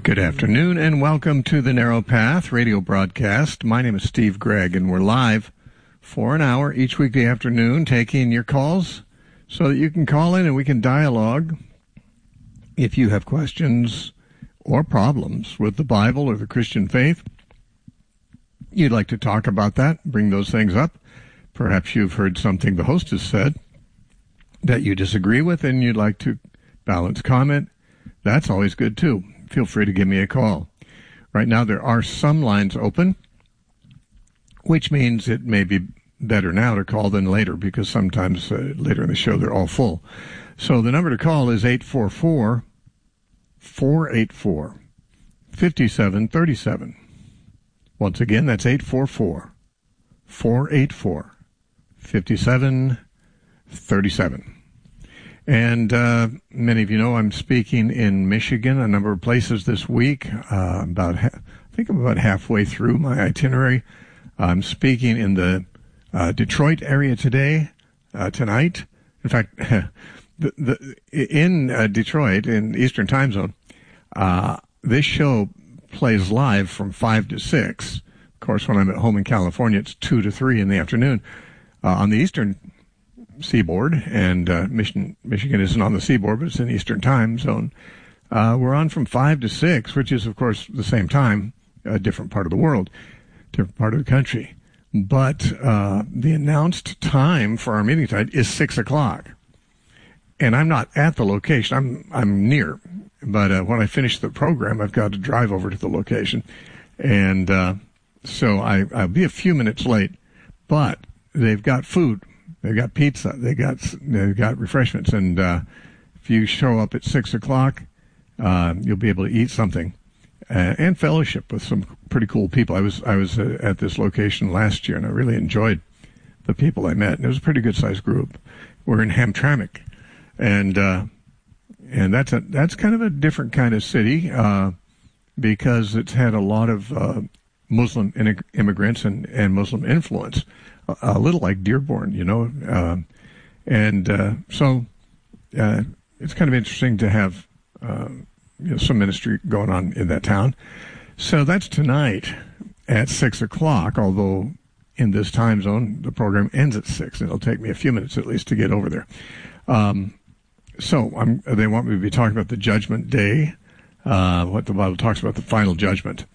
Good afternoon and welcome to the Narrow Path radio broadcast. My name is Steve Gregg and we're live for an hour each weekday afternoon taking your calls so that you can call in and we can dialogue. If you have questions or problems with the Bible or the Christian faith, you'd like to talk about that, bring those things up. Perhaps you've heard something the host has said that you disagree with and you'd like to balance comment. That's always good too. Feel free to give me a call. Right now there are some lines open, which means it may be better now to call than later because sometimes later in the show they're all full. So the number to call is 844-484-5737. Once again, that's 844-484-5737. And many of you know I'm speaking in Michigan, a number of places this week. I think I'm about halfway through my itinerary. I'm speaking in the Detroit area tonight. In fact, in Detroit, in Eastern Time Zone, this show plays live from 5 to 6. Of course, when I'm at home in California, it's 2 to 3 in the afternoon. On the Eastern Seaboard, and Michigan isn't on the seaboard, but it's in Eastern Time Zone. We're on from 5 to 6, which is, of course, the same time, a different part of the world, different part of the country. But the announced time for our meeting tonight is 6 o'clock. And I'm not at the location. I'm near. But when I finish the program, I've got to drive over to the location. And so I'll be a few minutes late. But they've got food. They've got pizza. They've got refreshments, and if you show up at 6 o'clock, you'll be able to eat something and fellowship with some pretty cool people. I was at this location last year, and I really enjoyed the people I met. And it was a pretty good sized group. We're in Hamtramck, and that's kind of a different kind of city because it's had a lot of Muslim immigrants and Muslim influence. A little like Dearborn, so it's kind of interesting to have some ministry going on in that town. So that's tonight at 6 o'clock, although in this time zone, the program ends at 6. It'll take me a few minutes at least to get over there. So they want me to be talking about the Judgment Day, what the Bible talks about, the final judgment.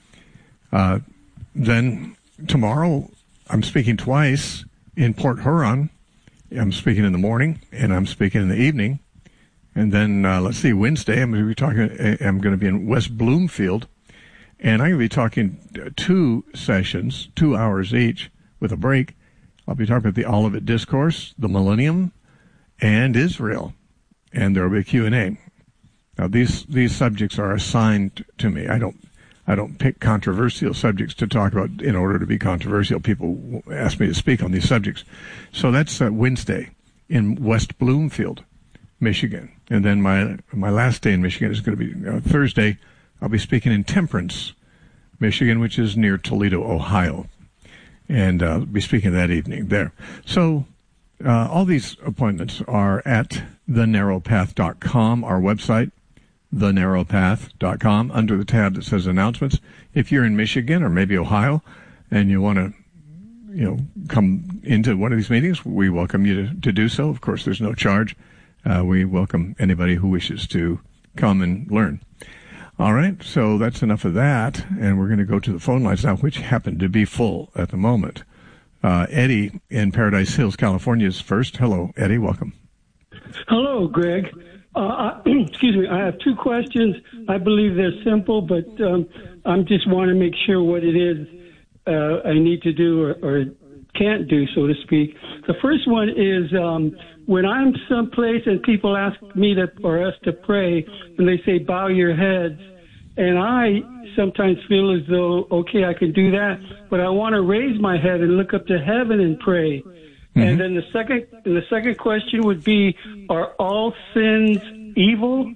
Then tomorrow, I'm speaking twice in Port Huron. I'm speaking in the morning, and I'm speaking in the evening. And then, Wednesday, I'm going to be in West Bloomfield, and I'm going to be talking 2 sessions, 2 hours each, with a break. I'll be talking about the Olivet Discourse, the Millennium, and Israel. And there will be a Q&A. Now, these subjects are assigned to me. I don't pick controversial subjects to talk about in order to be controversial. People ask me to speak on these subjects. So that's Wednesday in West Bloomfield, Michigan. And then my last day in Michigan is going to be Thursday. I'll be speaking in Temperance, Michigan, which is near Toledo, Ohio. And I'll be speaking that evening there. So all these appointments are at thenarrowpath.com, our website. thenarrowpath.com, under the tab that says announcements. If you're in Michigan or maybe Ohio and you want to, come into one of these meetings, we welcome you to do so. Of course, there's no charge. We welcome anybody who wishes to come and learn. All right, so that's enough of that, and we're going to go to the phone lines now, which happen to be full at the moment. Eddie in Paradise Hills, California is first. Hello, Eddie. Welcome. Hello, Greg. Excuse me. I have 2 questions. I believe they're simple, but I just want to make sure what it is I need to do or can't do, so to speak. The first one is when I'm someplace and people ask me or us to pray, and they say, bow your heads, and I sometimes feel as though, okay, I can do that, but I want to raise my head and look up to heaven and pray. Mm-hmm. And then the second question would be, are all sins evil?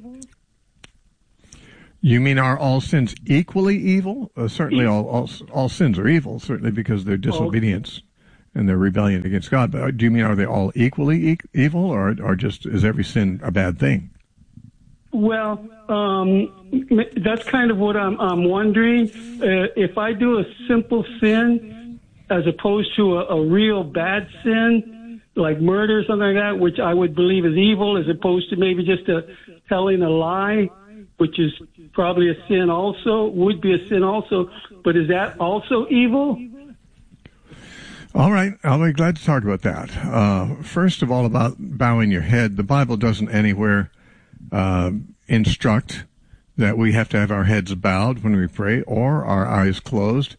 You mean, are all sins equally evil? Certainly all sins are evil, certainly because they're disobedience and their rebellion against God. But do you mean, are they all equally evil, or just is every sin a bad thing? Well, that's kind of what I'm wondering. If I do a simple sin as opposed to a real bad sin, like murder or something like that, which I would believe is evil, as opposed to maybe just telling a lie, which is probably a sin also, would be a sin also, but is that also evil? All right, I'll be glad to talk about that. First of all, about bowing your head, the Bible doesn't anywhere instruct that we have to have our heads bowed when we pray or our eyes closed.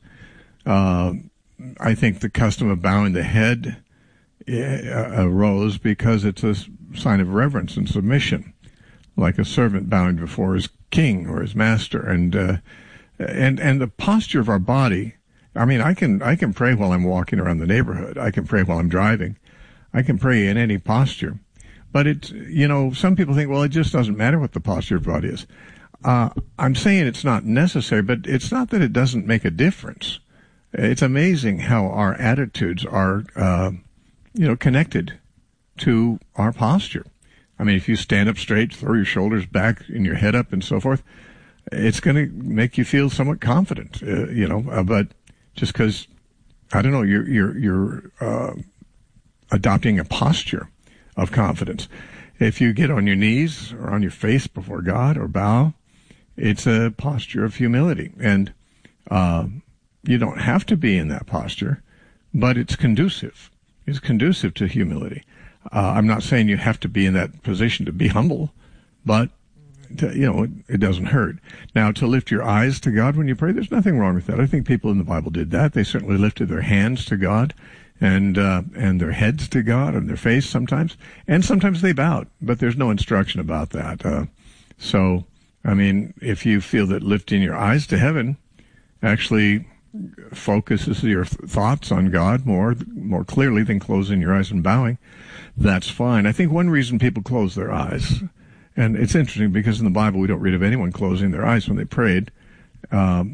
I think the custom of bowing the head arose because it's a sign of reverence and submission, like a servant bowing before his king or his master. And the posture of our body, I mean, I can pray while I'm walking around the neighborhood. I can pray while I'm driving. I can pray in any posture. But it's, some people think, well, it just doesn't matter what the posture of the body is. I'm saying it's not necessary, but it's not that it doesn't make a difference. It's amazing how our attitudes are, connected to our posture. I mean, if you stand up straight, throw your shoulders back and your head up and so forth, it's going to make you feel somewhat confident, but just because, I don't know, you're adopting a posture of confidence. If you get on your knees or on your face before God or bow, it's a posture of humility. And you don't have to be in that posture, but it's conducive. It's conducive to humility. I'm not saying you have to be in that position to be humble, but it doesn't hurt. Now, to lift your eyes to God when you pray, there's nothing wrong with that. I think people in the Bible did that. They certainly lifted their hands to God and their heads to God and their face sometimes. And sometimes they bowed, but there's no instruction about that. So, I mean, if you feel that lifting your eyes to heaven actually focuses your thoughts on God more clearly than closing your eyes and bowing, that's fine. I think one reason people close their eyes, and it's interesting because in the Bible we don't read of anyone closing their eyes when they prayed, but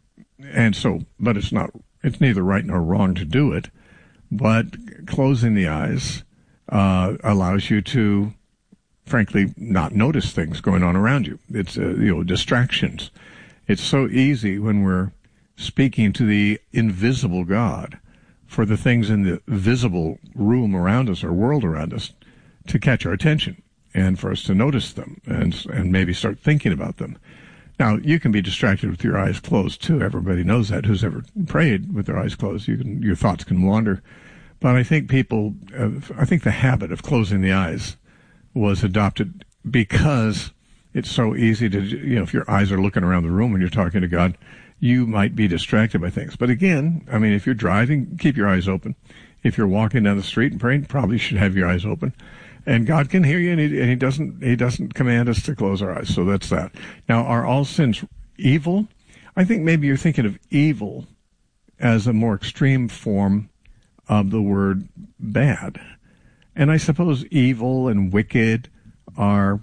it's neither right nor wrong to do it, but closing the eyes allows you to, frankly, not notice things going on around you. It's distractions. It's so easy when we're speaking to the invisible God for the things in the visible room around us or world around us to catch our attention and for us to notice them and maybe start thinking about them. Now, you can be distracted with your eyes closed, too. Everybody knows that who's ever prayed with their eyes closed. Your thoughts can wander. But I think the habit of closing the eyes was adopted because it's so easy to, if your eyes are looking around the room when you're talking to God, you might be distracted by things. But again, I mean, if you're driving, keep your eyes open. If you're walking down the street and praying, probably should have your eyes open. And God can hear you, and he doesn't command us to close our eyes. So that's that. Now, are all sins evil? I think maybe you're thinking of evil as a more extreme form of the word bad. And I suppose evil and wicked are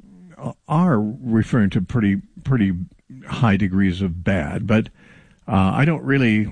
referring to pretty high degrees of bad, but I don't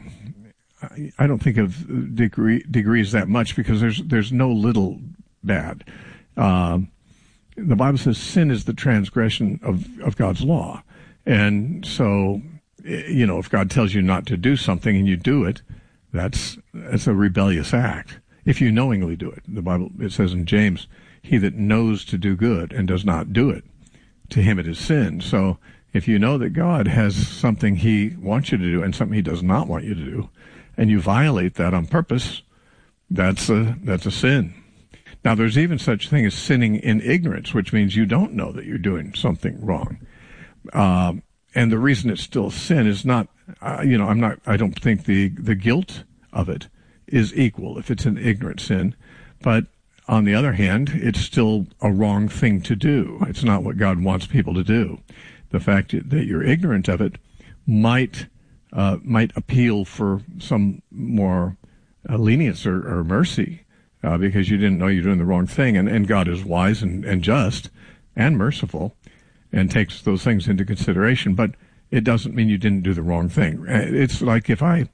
think of degrees that much because there's no little bad. The Bible says sin is the transgression of God's law, and so if God tells you not to do something and you do it, that's a rebellious act. If you knowingly do it, the Bible, it says in James, he that knows to do good and does not do it, to him it is sin. So if you know that God has something he wants you to do and something he does not want you to do, and you violate that on purpose, that's a sin. Now, there's even such a thing as sinning in ignorance, which means you don't know that you're doing something wrong. And the reason it's still sin is not, I don't think the guilt of it is equal if it's an ignorant sin. But on the other hand, it's still a wrong thing to do. It's not what God wants people to do. The fact that you're ignorant of it might appeal for some more lenience or mercy because you didn't know you're doing the wrong thing. And God is wise and just and merciful and takes those things into consideration. But it doesn't mean you didn't do the wrong thing. It's like if I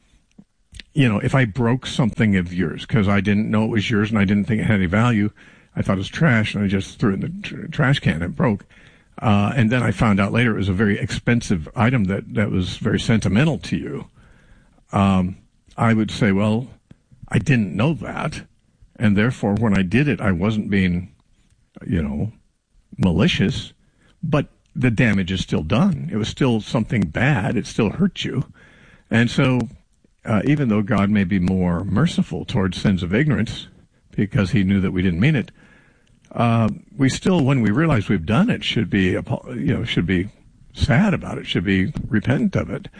broke something of yours because I didn't know it was yours and I didn't think it had any value, I thought it was trash, and I just threw it in the trash can and it broke. And then I found out later it was a very expensive item that was very sentimental to you. I would say, well, I didn't know that, and therefore when I did it, I wasn't being, malicious, but the damage is still done. It was still something bad. It still hurt you. And so even though God may be more merciful towards sins of ignorance because he knew that we didn't mean it, we still, when we realize we've done it, should be sad about it, should be repentant of it.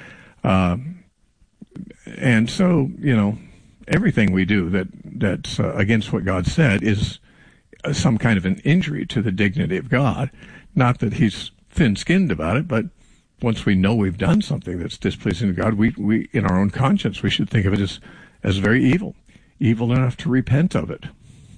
And so, everything we do that's against what God said is some kind of an injury to the dignity of God. Not that he's thin-skinned about it, but once we know we've done something that's displeasing to God, we in our own conscience, we should think of it as very evil enough to repent of it.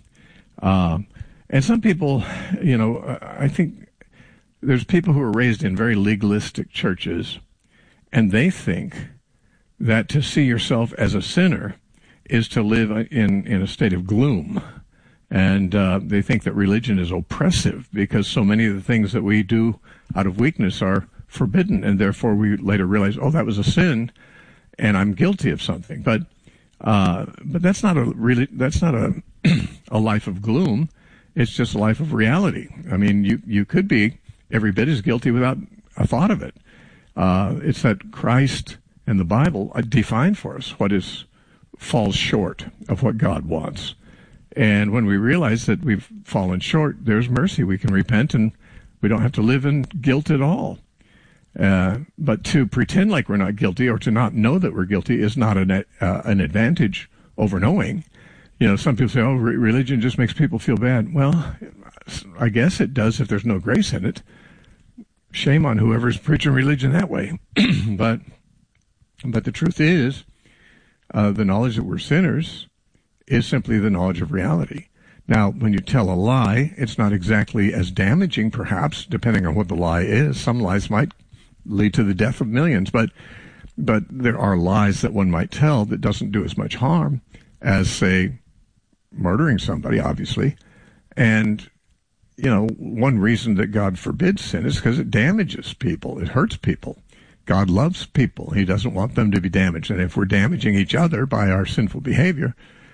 And some people, I think there's people who are raised in very legalistic churches, and they think that to see yourself as a sinner is to live in a state of gloom. And they think that religion is oppressive because so many of the things that we do out of weakness are forbidden, and therefore we later realize, oh, that was a sin, and I'm guilty of something. But that's not a life of gloom. It's just a life of reality. I mean, you could be every bit as guilty without a thought of it. It's that Christ and the Bible define for us what falls short of what God wants. And when we realize that we've fallen short, there's mercy. We can repent, and we don't have to live in guilt at all. But to pretend like we're not guilty or to not know that we're guilty is not an advantage over knowing. Some people say, oh, religion just makes people feel bad. Well, I guess it does if there's no grace in it. Shame on whoever's preaching religion that way. But the truth is, the knowledge that we're sinners is simply the knowledge of reality. Now, when you tell a lie, it's not exactly as damaging, perhaps, depending on what the lie is. Some lies might lead to the death of millions, but there are lies that one might tell that doesn't do as much harm as, say, murdering somebody, obviously. And, one reason that God forbids sin is because it damages people. It hurts people. God loves people. He doesn't want them to be damaged. And if we're damaging each other by our sinful behavior,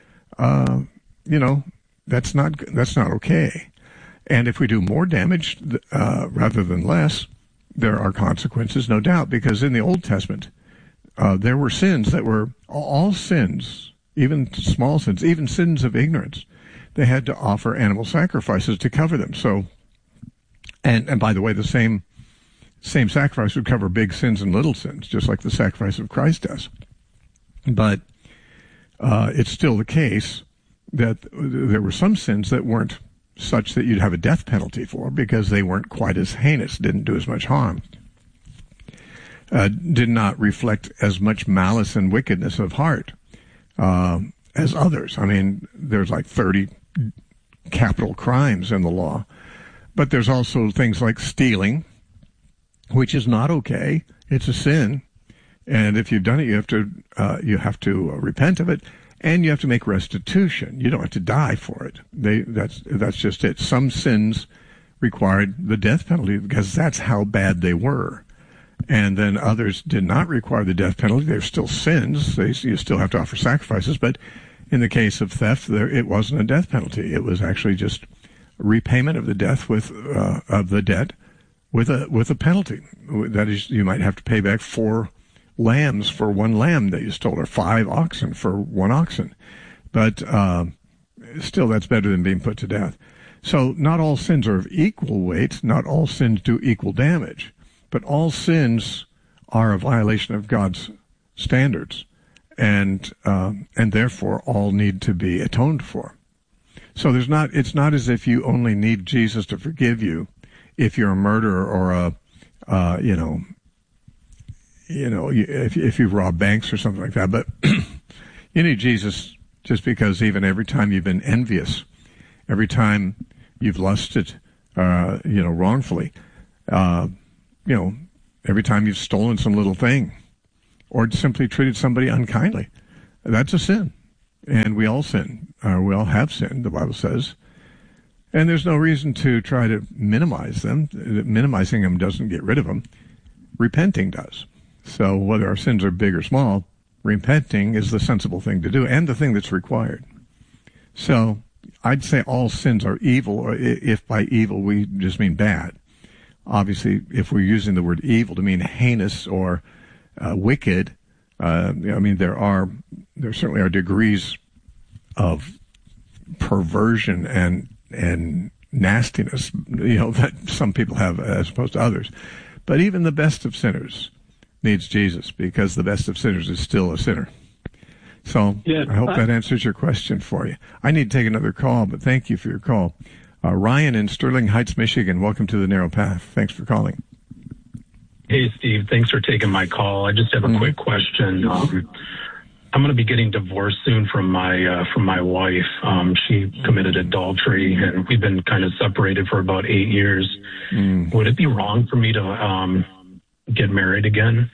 that's not okay. And if we do more damage rather than less, there are consequences, no doubt, because in the Old Testament, there were sins that were all sins, even small sins, even sins of ignorance. They had to offer animal sacrifices to cover them. So, and by the way, the same sacrifice would cover big sins and little sins, just like the sacrifice of Christ does. But it's still the case that there were some sins that weren't such that you'd have a death penalty for because they weren't quite as heinous, didn't do as much harm, did not reflect as much malice and wickedness of heart as others. I mean, there's like 30 capital crimes in the law, but there's also things like stealing, which is not okay. It's a sin, and if you've done it, you have to repent of it. And you have to make restitution. You don't have to die for it. That's just it. Some sins required the death penalty because that's how bad they were. And then others did not require the death penalty. They're still sins. You still have to offer sacrifices. But in the case of theft, it wasn't a death penalty. It was actually just repayment of the debt with a penalty. That is, you might have to pay back 4 lambs for 1 lamb that you stole, or 5 oxen for 1 oxen. But still, that's better than being put to death. So not all sins are of equal weight. Not all sins do equal damage. But all sins are a violation of God's standards, and therefore all need to be atoned for. So it's not as if you only need Jesus to forgive you if you're a murderer or if you rob banks or something like that. But you need Jesus just because even every time you've been envious, every time you've lusted, wrongfully, every time you've stolen some little thing or simply treated somebody unkindly, that's a sin. And we all sin. We all have sinned, the Bible says. And there's no reason to try to minimize them. Minimizing them doesn't get rid of them. Repenting does. So whether our sins are big or small, repenting is the sensible thing to do and the thing that's required. So I'd say all sins are evil, or if by evil we just mean bad. Obviously, if we're using the word evil to mean heinous or wicked, I mean, there certainly are degrees of perversion and nastiness, that some people have as opposed to others. But even the best of sinners needs Jesus, because the best of sinners is still a sinner. So yeah, I hope that answers your question for you. I need to take another call, but thank you for your call. Ryan in Sterling Heights, Michigan, welcome to The Narrow Path. Thanks for calling. Hey, Steve. Thanks for taking my call. I just have a quick question. I'm going to be getting divorced soon from my wife. She committed adultery, and we've been kind of separated for about 8 years. Would it be wrong for me to get married again?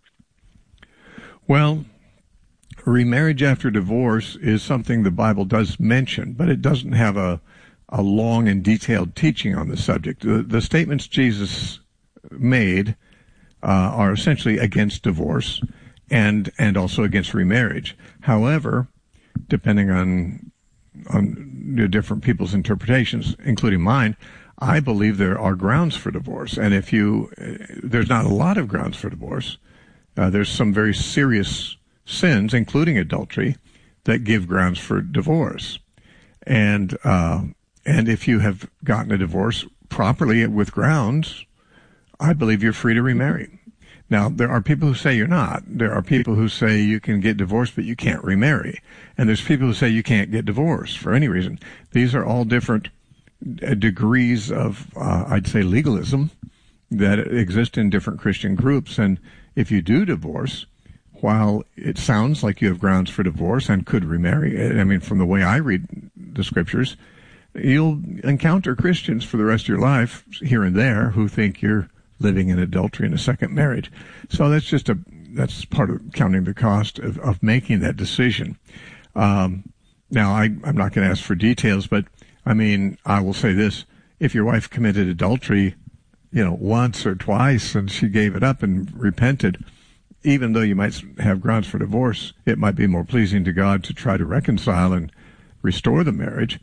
Well, remarriage after divorce is something the Bible does mention, but it doesn't have a long and detailed teaching on the subject. The statements Jesus made are essentially against divorce and also against remarriage. However, depending on different people's interpretations, including mine, I believe there are grounds for divorce. And there's not a lot of grounds for divorce. There's some very serious sins, including adultery, that give grounds for divorce. And if you have gotten a divorce properly with grounds, I believe you're free to remarry. Now, there are people who say you're not. There are people who say you can get divorced, but you can't remarry. And there's people who say you can't get divorced for any reason. These are all different degrees of, I'd say, legalism that exist in different Christian groups. And if you do divorce, while it sounds like you have grounds for divorce and could remarry, I mean, from the way I read the scriptures, you'll encounter Christians for the rest of your life here and there who think you're living in adultery in a second marriage. So that's part of counting the cost of making that decision. Now, I'm not going to ask for details, but I mean, I will say this: if your wife committed adultery, once or twice, and she gave it up and repented, even though you might have grounds for divorce, it might be more pleasing to God to try to reconcile and restore the marriage.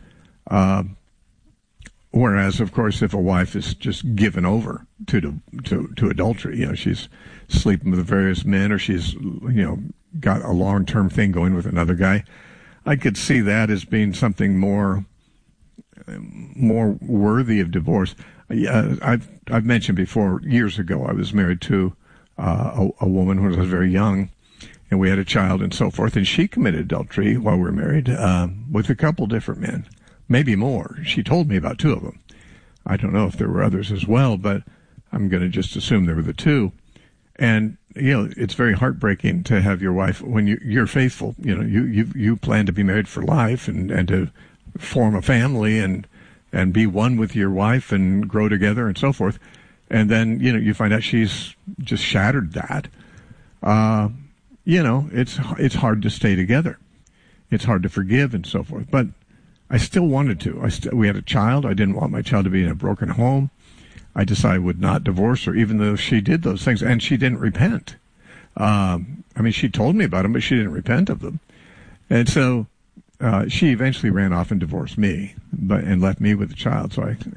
Whereas, of course, if a wife is just given over to adultery, she's sleeping with various men, or she's, got a long-term thing going with another guy, I could see that as being something more worthy of divorce. I've mentioned before, years ago, I was married to a woman when I was very young, and we had a child and so forth, and she committed adultery while we were married with a couple different men. Maybe more. She told me about two of them. I don't know if there were others as well, but I'm going to just assume there were the two. And, it's very heartbreaking to have your wife, when you're faithful, you plan to be married for life and to form a family and be one with your wife and grow together and so forth. And then, you find out she's just shattered that. It's hard to stay together. It's hard to forgive and so forth. But I still wanted to. We had a child. I didn't want my child to be in a broken home. I decided I would not divorce her, even though she did those things, and she didn't repent. She told me about them, but she didn't repent of them. And so she eventually ran off and divorced me, and left me with the child.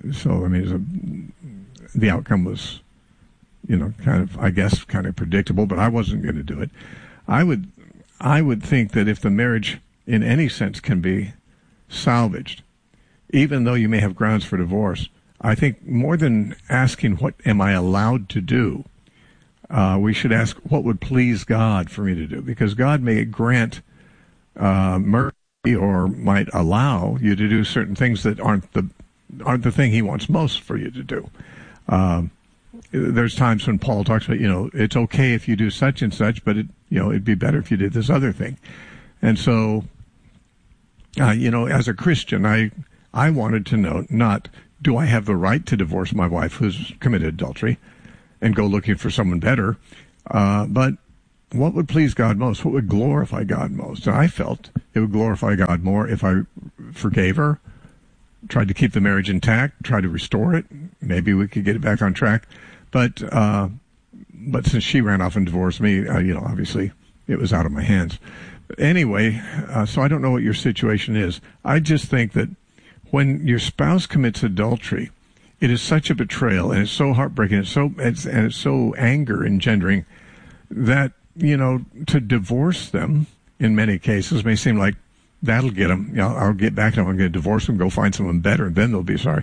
The outcome was, kind of predictable, but I wasn't going to do it. I would think that if the marriage, in any sense, can be salvaged, even though you may have grounds for divorce, I think more than asking what am I allowed to do, we should ask what would please God for me to do, because God may grant mercy or might allow you to do certain things that aren't the thing He wants most for you to do. There's times when Paul talks about, it's okay if you do such and such, but it'd be better if you did this other thing. And so, as a Christian, I wanted to know, not do I have the right to divorce my wife who's committed adultery and go looking for someone better, but what would please God most? What would glorify God most? And I felt it would glorify God more if I forgave her tried to keep the marriage intact, tried to restore it. Maybe we could get it back on track. But since she ran off and divorced me, obviously it was out of my hands. But anyway, so I don't know what your situation is. I just think that when your spouse commits adultery, it is such a betrayal, and it's so heartbreaking, it's so anger engendering that, to divorce them in many cases may seem like that'll get them. I'll get back and I'm going to divorce them, go find someone better, and then they'll be sorry.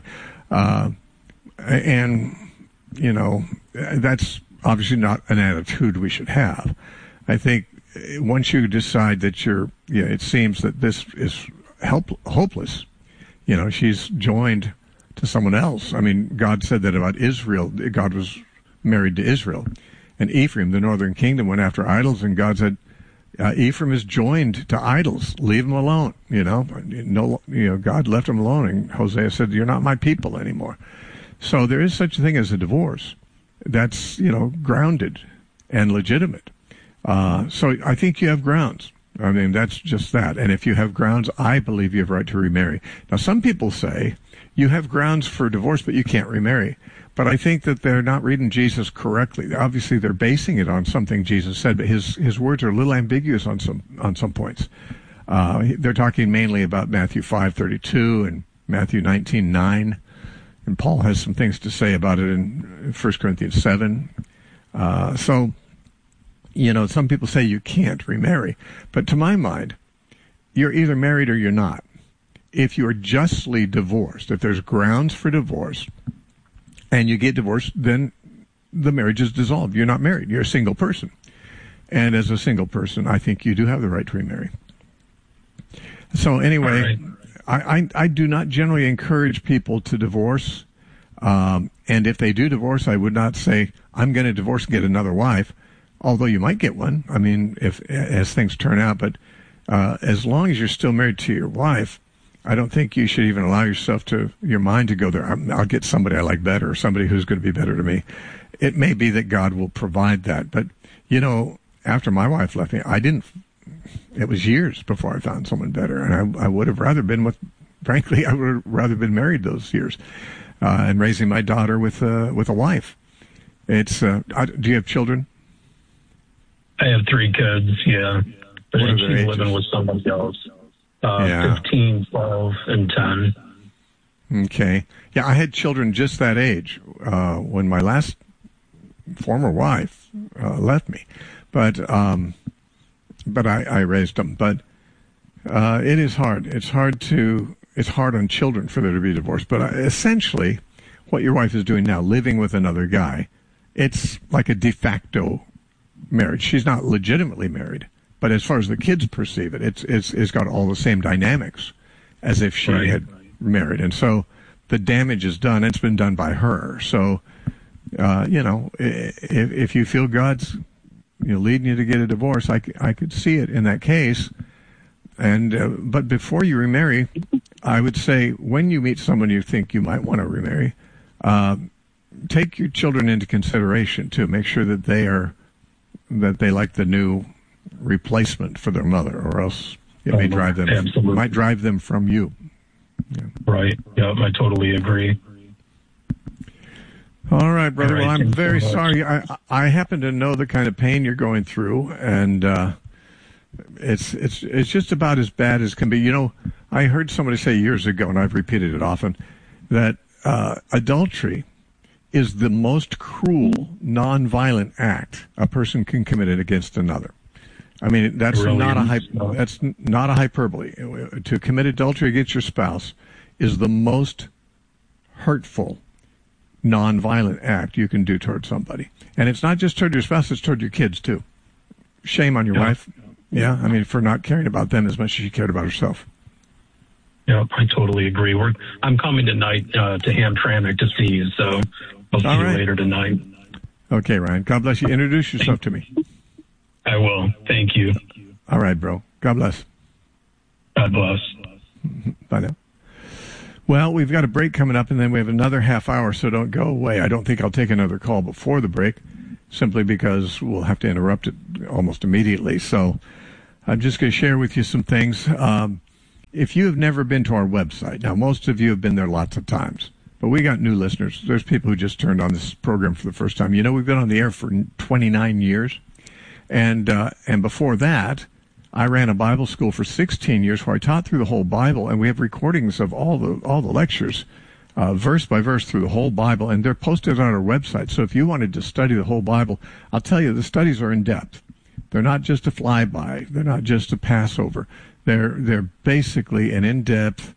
That's obviously not an attitude we should have. I think once you decide that it seems that this is hopeless, she's joined to someone else. I mean, God said that about Israel. God was married to Israel. And Ephraim, the northern kingdom, went after idols, and God said, Ephraim is joined to idols. Leave him alone. God left him alone, and Hosea said, "You're not my people anymore." So there is such a thing as a divorce that's grounded and legitimate. So I think you have grounds. I mean, that's just that. And if you have grounds, I believe you have a right to remarry. Now, some people say you have grounds for divorce, but you can't remarry. But I think that they're not reading Jesus correctly. Obviously, they're basing it on something Jesus said, but his words are a little ambiguous on some points. They're talking mainly about Matthew 5:32 and Matthew 19:9, and Paul has some things to say about it in 1 Corinthians 7. Some people say you can't remarry, but to my mind, you're either married or you're not. If you are justly divorced, if there's grounds for divorce, and you get divorced, then the marriage is dissolved. You're not married. You're a single person. And as a single person, I think you do have the right to remarry. So anyway, right. I do not generally encourage people to divorce. And if they do divorce, I would not say, I'm going to divorce and get another wife, although you might get one. I mean, as things turn out. But as long as you're still married to your wife, I don't think you should even allow your mind to go there. I'll get somebody I like better, or somebody who's going to be better to me. It may be that God will provide that. But, after my wife left me, it was years before I found someone better. And I would have rather been frankly, I would have rather been married those years and raising my daughter with a wife. Do you have children? I have 3 kids, yeah. But she's living with somebody else. 15, 12, and 10. Okay. Yeah, I had children just that age when my last former wife left me. But I raised them. But it is hard. It's hard on children for there to be divorced. But essentially, what your wife is doing now, living with another guy, it's like a de facto marriage. She's not legitimately married. But as far as the kids perceive it, it's got all the same dynamics as if she had married. And so the damage is done. It's been done by her. So, if you feel God's leading you to get a divorce, I could see it in that case. And but before you remarry, I would say when you meet someone you think you might want to remarry, take your children into consideration too. Make sure that they like the new replacement for their mother, or else it may drive them. Absolutely. Might drive them from you. Yeah. Right. Yeah, I totally agree. All right, brother. Well, I'm very sorry. I happen to know the kind of pain you're going through, and it's just about as bad as can be. I heard somebody say years ago, and I've repeated it often, that adultery is the most cruel, non-violent act a person can commit against another. I mean, that's not a hyperbole. To commit adultery against your spouse is the most hurtful, non-violent act you can do toward somebody. And it's not just toward your spouse, it's toward your kids, too. Shame on your wife. Yeah, I mean, for not caring about them as much as she cared about herself. Yeah, I totally agree. I'm coming tonight to Hamtramck to see you, so I'll see you later tonight. Okay, Ryan. God bless you. Introduce yourself to me. I will. Thank you. All right, bro. God bless. God bless. Bye now. Well, we've got a break coming up, and then we have another half hour, so don't go away. I don't think I'll take another call before the break, simply because we'll have to interrupt it almost immediately. So I'm just going to share with you some things. if you have never been to our website, now most of you have been there lots of times, but we got new listeners. There's people who just turned on this program for the first time. You know, we've been on the air for 29 years. And before that, I ran a Bible school for 16 years where I taught through the whole Bible, and we have recordings of all the lectures, verse by verse through the whole Bible, and they're posted on our website. So if you wanted to study the whole Bible, I'll tell you, the studies are in depth. They're not just a flyby. They're not just a passover. They're basically an in-depth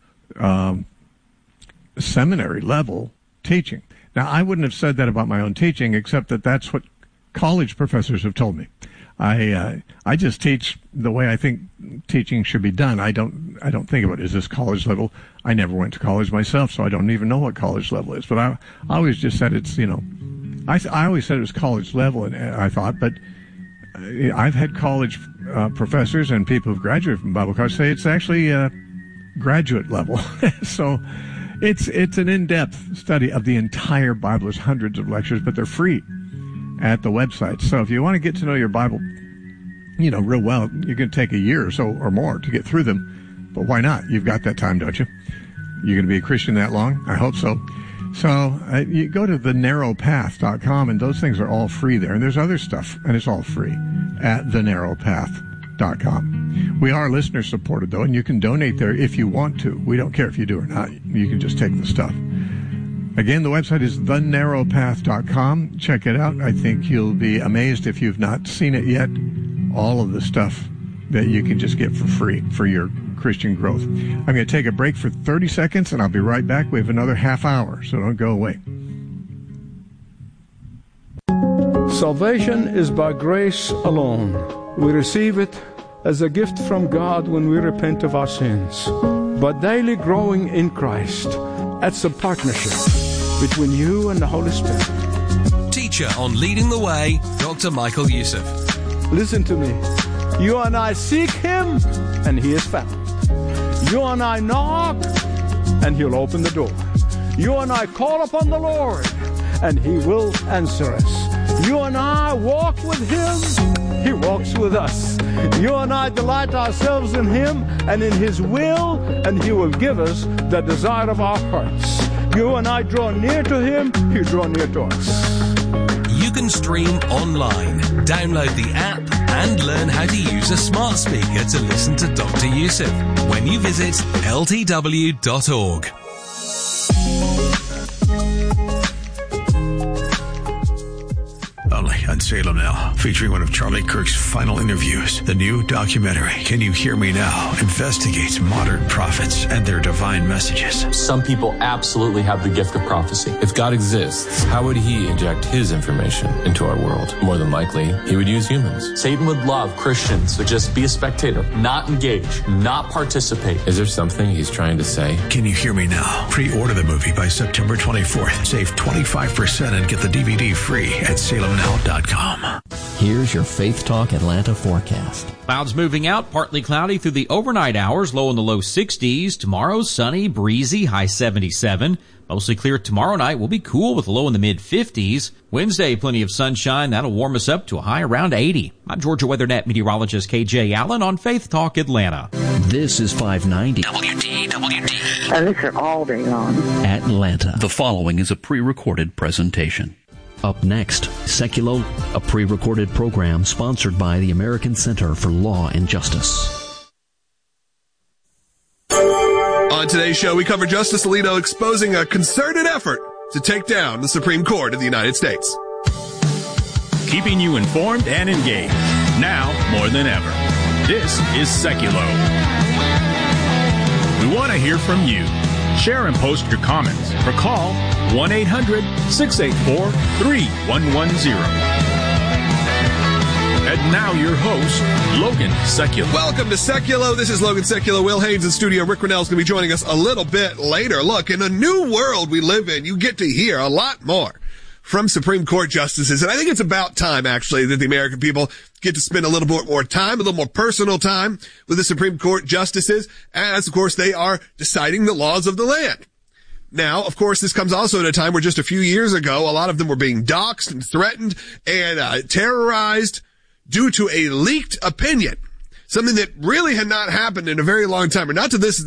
seminary level teaching. Now, I wouldn't have said that about my own teaching, except that that's what college professors have told me. I just teach the way I think teaching should be done. I don't think about, is this college level? I never went to college myself, so I don't even know what college level is. But I always just said it's, I always said it was college level, and I thought, but I've had college professors and people who've graduated from Bible college say it's actually graduate level. So it's an in-depth study of the entire Bible. There's hundreds of lectures, but they're free at the website. So if you want to get to know your Bible, real well, you're going to take a year or so or more to get through them. But why not? You've got that time, don't you? You're going to be a Christian that long? I hope so. So you go to thenarrowpath.com, and those things are all free there. And there's other stuff, and it's all free at thenarrowpath.com. We are listener supported, though, and you can donate there if you want to. We don't care if you do or not. You can just take the stuff. Again, the website is thenarrowpath.com. Check it out. I think you'll be amazed if you've not seen it yet. All of the stuff that you can just get for free for your Christian growth. I'm going to take a break for 30 seconds, and I'll be right back. We have another half hour, so don't go away. Salvation is by grace alone. We receive it as a gift from God when we repent of our sins. But daily growing in Christ, that's a partnership between you and the Holy Spirit. Teacher on Leading the Way, Dr. Michael Youssef. Listen to me. You and I seek Him, and He is found. You and I knock, and He'll open the door. You and I call upon the Lord, and He will answer us. You and I walk with Him, He walks with us. You and I delight ourselves in Him and in His will, and He will give us the desire of our hearts. You and I draw near to Him, He draw near to us. You can stream online, download the app, and learn how to use a smart speaker to listen to Dr. Youssef when you visit ltw.org. Only on Salem Now, featuring one of Charlie Kirk's final interviews. The new documentary, Can You Hear Me Now?, investigates modern prophets and their divine messages. Some people absolutely have the gift of prophecy. If God exists, how would He inject His information into our world? More than likely, He would use humans. Satan would love Christians to just be a spectator, not engage, not participate. Is there something he's trying to say? Can You Hear Me Now? Pre-order the movie by September 24th. Save 25% and get the DVD free at salemnow.com. Here's your Faith Talk Atlanta forecast. Clouds moving out, partly cloudy through the overnight hours, low in the low 60s. Tomorrow, sunny, breezy, high 77. Mostly clear tomorrow night. Will be cool with a low in the mid-50s. Wednesday, plenty of sunshine. That'll warm us up to a high around 80. I'm Georgia WeatherNet meteorologist KJ Allen on Faith Talk Atlanta. This is 590 WDWD. And listen all day long. Atlanta. The following is a pre-recorded presentation. Up next, Seculo, a pre-recorded program sponsored by the American Center for Law and Justice. On today's show, we cover Justice Alito exposing a concerted effort to take down the Supreme Court of the United States. Keeping you informed and engaged, now more than ever. This is Seculo. We want to hear from you. Share and post your comments or call 1-800-684-3110. And now your host, Logan Seculo. Welcome to Seculo. This is Logan Seculo. Will Haynes in studio. Rick Rennell's going to be joining us a little bit later. Look, in a new world we live in, you get to hear a lot more from Supreme Court justices. And I think it's about time, actually, that the American people get to spend a little bit more time, a little more personal time with the Supreme Court justices, as, of course, they are deciding the laws of the land. Now, of course, this comes also at a time where just a few years ago, a lot of them were being doxxed and threatened and terrorized due to a leaked opinion, something that really had not happened in a very long time, or not to this